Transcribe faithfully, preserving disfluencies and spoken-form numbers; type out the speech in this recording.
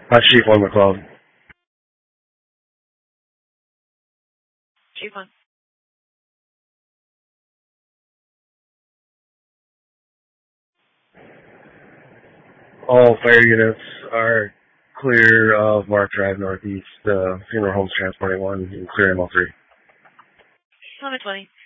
Uh, Chief one McLeod. Chief one. All fire units are clear of Mark Drive Northeast, uh, Funeral Homes Transporting one, and clear M L three. Limit twenty.